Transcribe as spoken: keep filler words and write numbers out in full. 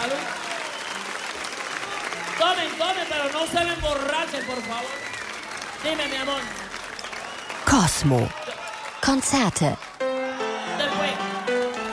salud. Tomen, tomen, pero no se me emborrachen, por favor. Dime, mi amor. Cosmo. Konzerte